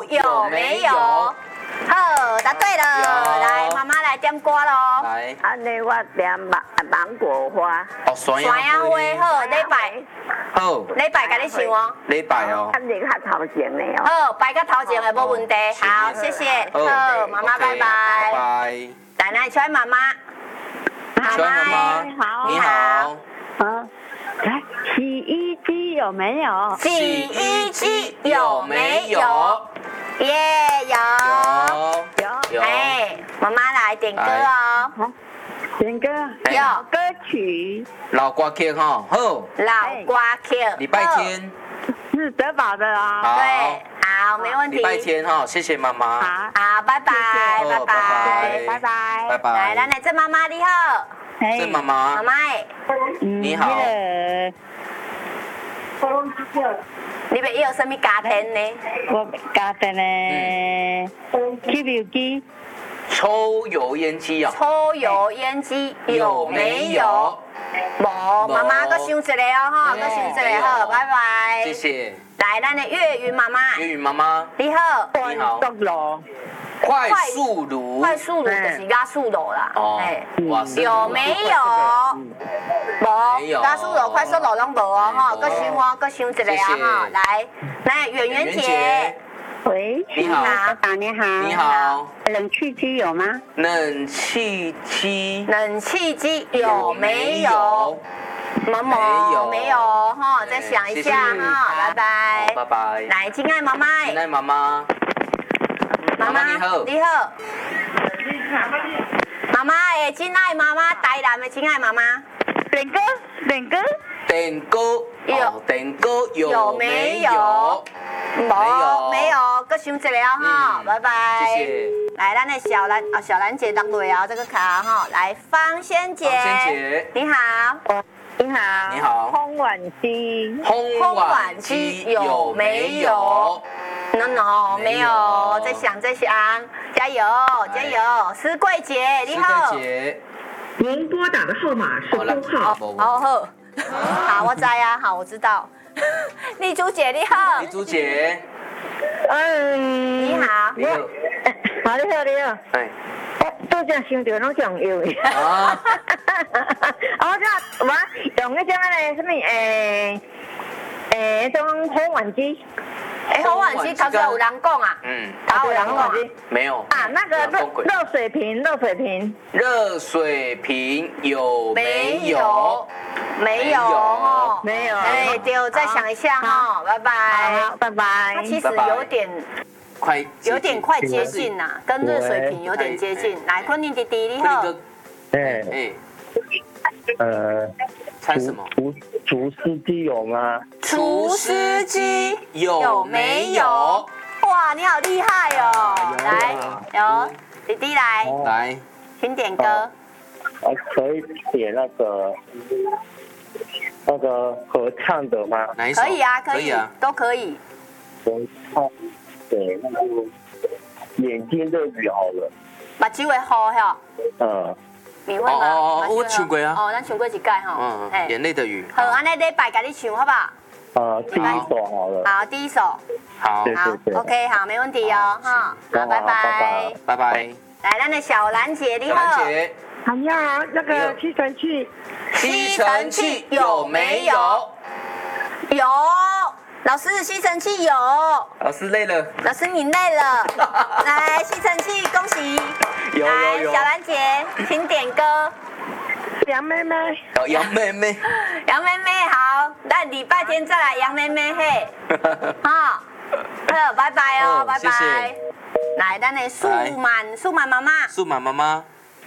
有没有？好，答对了。来，妈妈来点歌喽。 来， 安尼我点芒果花。 哦，山山羊花好，礼拜好， 礼拜给你唱哦。 礼拜哦。 安尼较头前的哦。 好，摆个头前的没问题。好，谢谢。好，妈妈拜拜。 拜拜。 奶奶敲妈妈。 妈妈好， 你好。 好，来，洗衣机有没有？ 洗衣机有没有？耶，有。哎，妈妈来点歌哦。 点歌。 有歌曲。 老歌曲哈，好。 老歌曲。 礼拜天。 是德宝的啊。 对，好，没问题。 礼拜天哈，谢谢妈妈。 好，拜拜，拜拜， 拜拜， 拜拜。 来，咱来郑妈妈你好。 郑妈妈。 妈妈。 你好。 你要要什么家庭呢？ 我家庭呢，吸油机。 抽油烟机啊。 抽油烟机有没有？无，妈妈搁想一个哦哈，搁想一个好，拜拜。 谢谢。 来，咱的岳云妈妈。 岳云妈妈。 你好。 你好。快速炉。 快速炉就是压速炉啦。 哦。 有没有？无。压速炉、快速炉拢无哦哈，搁想哦，搁想一个啊哈。来，圆圆姐。 喂， 你好， 你好， 你好， 冷气机有吗？ 冷气机有没有？没有哈，再想一下哈，拜拜， 拜拜。 来，亲爱妈妈， 亲爱妈妈， 妈妈你好，妈妈诶，亲爱妈妈，台南的亲爱妈妈， 点歌， 点歌有没有？ 没有，搁想一个哈，拜拜。 谢谢。 来，咱的小兰姐当对啊，这个卡哈，来方仙姐，你好， 你好，烘碗机有没有 ？No， 没有，再想，加油！施桂姐，你好。 您拨打的号码是空号。 好，我知啊，好，我知道。丽珠姐你好。 丽珠姐。 你好。 你好。 哎。 都这样想到拢想要的。我用那种嘞什么那种烘碗机。 烘碗机头先有人讲啊。有人讲啊。 没有。 啊，那个热水瓶。 热水瓶有没有？ 没有哦。 没有。 哎，对，再想一下哈，拜拜。 好，拜拜。 它其实有点快接近呐，跟热水瓶有点接近。来，昆凌弟弟你好。 猜什么？ 除湿机有吗？ 除湿机有没有？哇，你好厉害哦！来，有弟弟来，请点歌。 可以点那个合唱的吗？ 可以啊，可以，都可以。 我唱给那个眼睛的雨好了。 目睭会好哈。棉花嘛。 我唱过啊。 咱唱过一届哈。 眼泪的雨。 好，安尼礼拜给你唱好不好？ 第一首好了。 好，第一首。 好 ，OK， 好，没问题哦，哈。好，拜拜。 拜拜。 来，咱的小兰姐你好。 你好，那个吸尘器。 吸尘器有没有？有，老师吸尘器有。 老师累了。 老师你累了。来，吸尘器恭喜。来，小兰姐，请点歌。 杨妹妹。 杨妹妹好，那礼拜天再来杨妹妹嘿。好，拜拜哦，拜拜。来，咱的素满妈妈。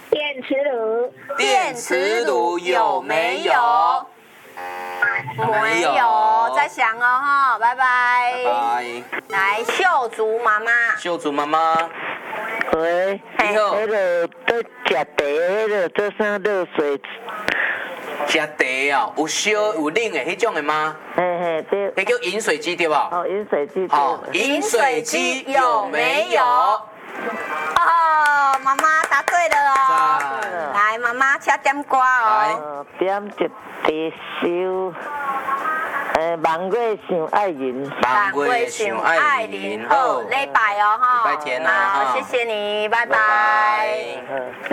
电磁炉有没有？没有，再想哦哈，拜拜。来，秀竹妈妈。 喂，你好。那个在吃茶，那个做啥热水？ 吃茶啊，有烧有冷的迄种的吗？ 对。 那叫饮水机对吧？ 饮水机。 饮水机有没有？ 妈妈答对了哦。来，妈妈请点歌哦。 点一首。 望月想爱人， 望月想爱人， 好，礼拜哦哈， 礼拜天啊， 好，谢谢你，拜拜。 嗯。